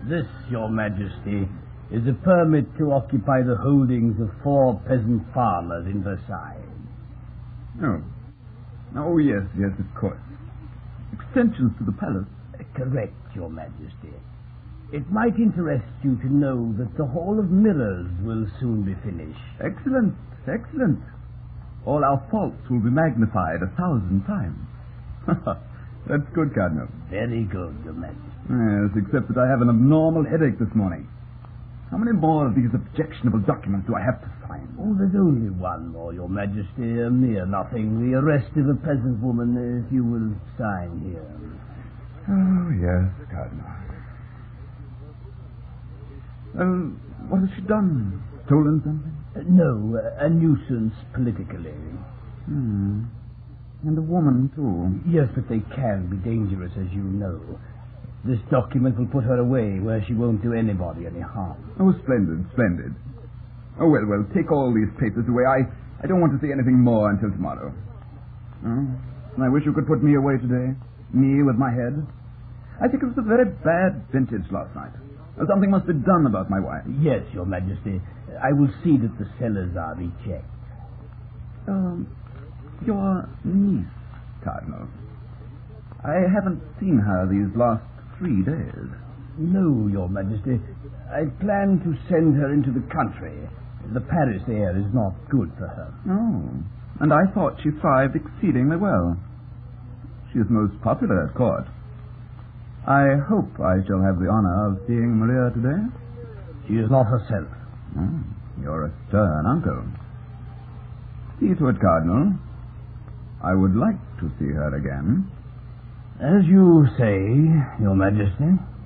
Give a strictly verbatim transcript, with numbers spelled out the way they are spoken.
This, Your Majesty, is a permit to occupy the holdings of four peasant farmers in Versailles. Oh. Oh, yes, yes, of course. Extensions to the palace. Uh, correct, Your Majesty. It might interest you to know that the Hall of Mirrors will soon be finished. Excellent, excellent. All our faults will be magnified a thousand times. That's good, Cardinal. Very good, Your Majesty. Yes, except that I have an abnormal headache this morning. How many more of these objectionable documents do I have to sign? Oh, there's only one more, Your Majesty. A mere nothing. The arrest of a peasant woman, if you will sign here. Oh, yes, Cardinal. Well, what has she done? Stolen something? Uh, no, uh, a nuisance politically. Hmm. And a woman, too. Yes, but they can be dangerous, as you know. This document will put her away where she won't do anybody any harm. Oh, splendid, splendid. Oh, well, well, take all these papers away. I, I don't want to see anything more until tomorrow. Oh, and I wish you could put me away today. Me with my head. I think it was a very bad vintage last night. Something must be done about my wife. Yes, Your Majesty. I will see that the cellars are rechecked. Um, your niece, Cardinal. I haven't seen her these last three days. No, Your Majesty. I plan to send her into the country. The Paris air is not good for her. Oh, and I thought she thrived exceedingly well. She is most popular at court. I hope I shall have the honor of seeing Maria today. She is not herself. Oh, you're a stern uncle. See to it, Cardinal. I would like to see her again. As you say, Your Majesty.